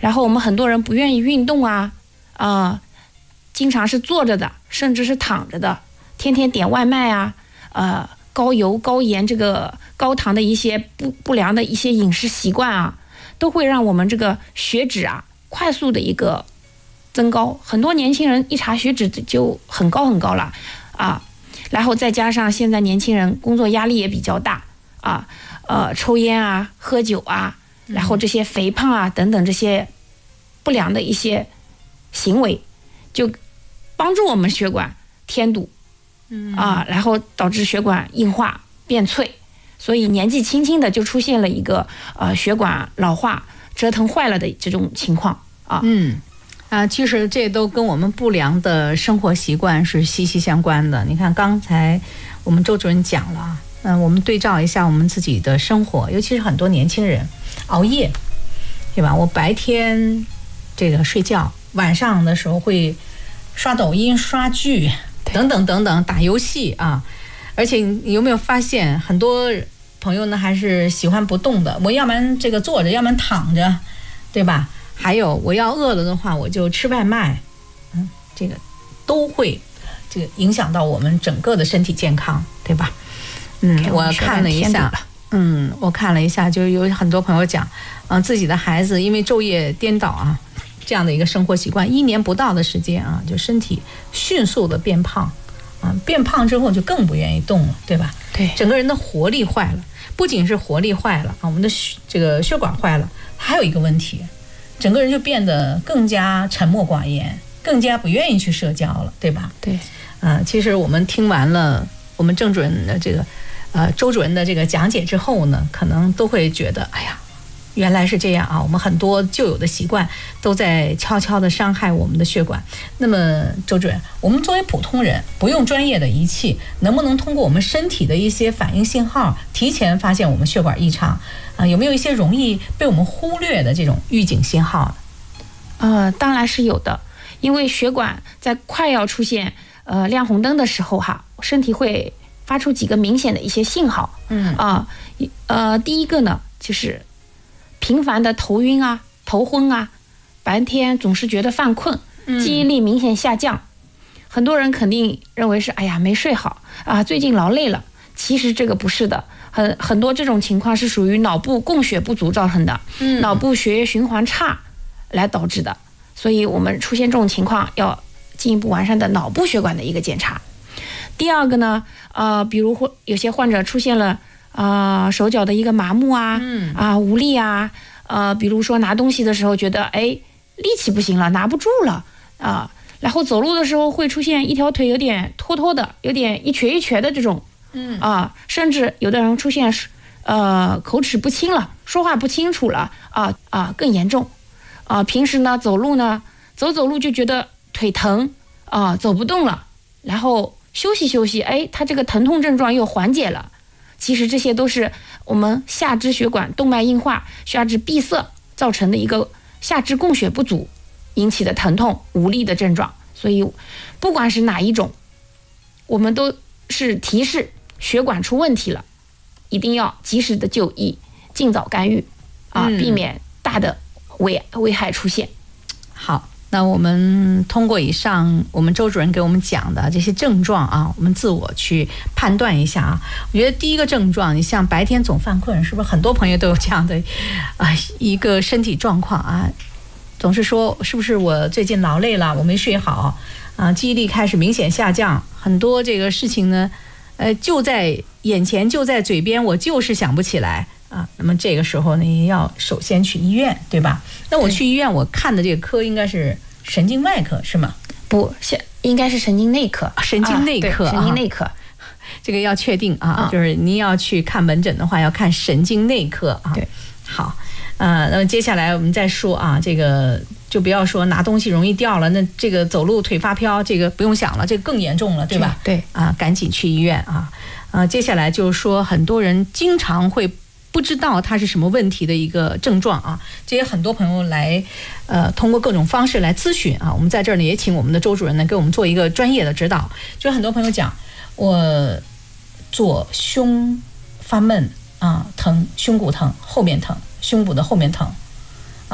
然后我们很多人不愿意运动啊，经常是坐着的，甚至是躺着的，天天点外卖啊，高油高盐这个高糖的一些不良的一些饮食习惯啊，都会让我们这个血脂啊快速的一个增高。很多年轻人一查血脂就很高很高了啊，然后再加上现在年轻人工作压力也比较大啊，抽烟啊，喝酒啊，然后这些肥胖啊等等这些不良的一些行为，就帮助我们血管添堵，然后导致血管硬化变脆，所以年纪轻轻的就出现了一个血管老化折腾坏了的这种情况啊。 其实这都跟我们不良的生活习惯是息息相关的。你看刚才我们周主任讲了，我们对照一下我们自己的生活，尤其是很多年轻人熬夜，对吧？我白天这个睡觉，晚上的时候会刷抖音、刷剧等等等等，打游戏啊。而且你有没有发现，很多朋友呢还是喜欢不动的，我要不然这个坐着，要不然躺着，对吧？还有我要饿了的话，我就吃外卖，这个都会这个影响到我们整个的身体健康，对吧？我看了一下，就有很多朋友讲，自己的孩子因为昼夜颠倒啊，这样的一个生活习惯，1年不到的时间啊，就身体迅速的变胖，变胖之后就更不愿意动了，对吧？ 对， 整个人的活力坏了，不仅是活力坏了啊，我们的这个血管坏了，还有一个问题，整个人就变得更加沉默寡言，更加不愿意去社交了，对吧？ 对， 其实我们听完了我们郑主任的这个周主任的这个讲解之后呢，可能都会觉得，哎呀，原来是这样啊！我们很多旧有的习惯都在悄悄地伤害我们的血管。那么，周主任，我们作为普通人，不用专业的仪器，能不能通过我们身体的一些反应信号，提前发现我们血管异常？有没有一些容易被我们忽略的这种预警信号呢？ 当然是有的，因为血管在快要出现亮红灯的时候身体会发出几个明显的一些信号。第一个呢，就是频繁的头晕啊、头昏啊，白天总是觉得犯困，记忆力明显下降。很多人肯定认为是没睡好啊，最近劳累了。其实这个不是的，很多这种情况是属于脑部供血不足造成的，脑部血液循环差来导致的。所以我们出现这种情况，要进一步完善的脑部血管的一个检查。第二个呢，比如有些患者出现了手脚的一个麻木无力啊，比如说拿东西的时候觉得力气不行了，拿不住了然后走路的时候会出现一条腿有点拖拖的，有点一瘸一瘸的这种，甚至有的人出现口齿不清了，说话不清楚了更严重平时呢走路就觉得腿疼走不动了，然后休息他这个疼痛症状又缓解了。其实这些都是我们下肢血管动脉硬化、下肢闭塞造成的一个下肢供血不足引起的疼痛无力的症状。所以不管是哪一种，我们都是提示血管出问题了，一定要及时的就医，尽早干预避免大的危害出现。 好，那我们通过以上我们周主任给我们讲的这些症状我们自我去判断一下我觉得第一个症状，你像白天总犯困，是不是很多朋友都有这样的一个身体状况总是说是不是我最近劳累了，我没睡好记忆力开始明显下降，很多这个事情呢就在眼前，就在嘴边，我就是想不起来那么这个时候呢，要首先去医院，对吧？那我去医院，我看的这个科应该是神经外科，是吗？ 不，应该是神经内科。 神经内科， 神经内科， 这个要确定就是您要去看门诊的话，要看神经内科对， 好，那么接下来我们再说这个就不要说拿东西容易掉了，那这个走路腿发飘，这个不用想了，这个更严重了，对吧？ 对赶紧去医院接下来就是说，很多人经常会不知道它是什么问题的一个症状这也很多朋友来通过各种方式来咨询我们在这儿呢也请我们的周主任呢给我们做一个专业的指导。就很多朋友讲，我左胸发闷疼，胸骨疼，后面疼，胸部的后面疼